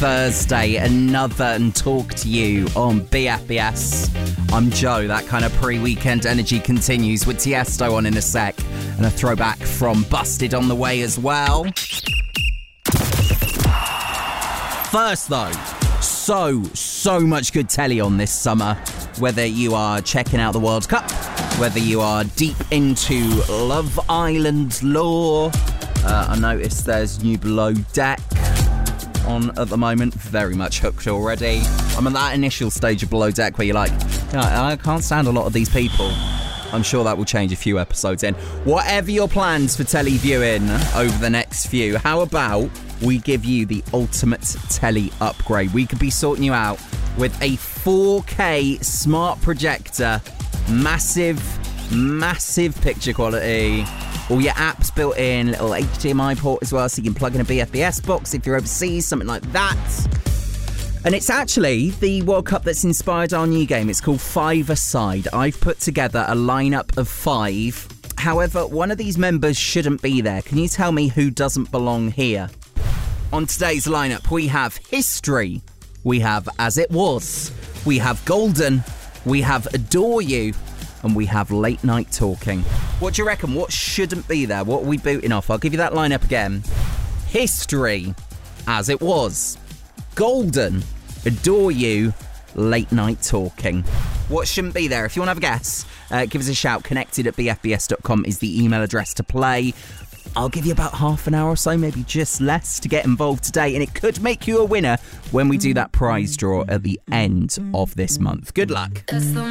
Thursday, another and talk to you on BFBS. I'm Joe. That kind of pre-weekend energy continues with Tiesto on in a sec, and a throwback from Busted on the way as well. First though, so much good telly on this summer. Whether you are checking out the World Cup, whether you are deep into Love Island lore, I noticed there's new Below Deck on at the moment. Very much hooked already. I'm at that initial stage of Below Deck where you're like, I can't stand a lot of these people. I'm sure that will change a few episodes in. Whatever your plans for telly viewing over the next few, how about we give you the ultimate telly upgrade? We could be sorting you out with a 4K smart projector, massive picture quality, all your apps built in, little HDMI port as well, so you can plug in a BFBS box if you're overseas, something like that. And it's actually the World Cup that's inspired our new game. It's called 5-A-Side. I've put together a lineup of 5. However, one of these members shouldn't be there. Can you tell me who doesn't belong here? On today's lineup, we have History, we have As It Was, we have Golden, we have Adore You, and we have Late Night Talking. What do you reckon? What shouldn't be there? What are we booting off? I'll give you that lineup again. History, As It Was, Golden, Adore You, Late Night Talking. What shouldn't be there? If you want to have a guess, give us a shout. connected@bfbs.com is the email address to play. I'll give you about half an hour or so, maybe just less, to get involved today, and it could make you a winner when we do that prize draw at the end of this month. Good luck.